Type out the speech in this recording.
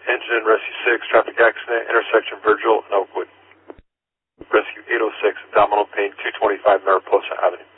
Engine Rescue 6, traffic accident, intersection Virgil and Oakwood. Rescue 806, abdominal pain, 225 Mariposa Avenue.